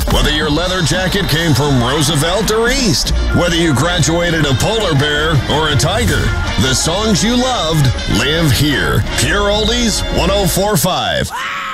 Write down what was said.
Whether your leather jacket came from Roosevelt or East, whether you graduated a polar bear or a tiger, the songs you loved live here. Pure Oldies 104.5.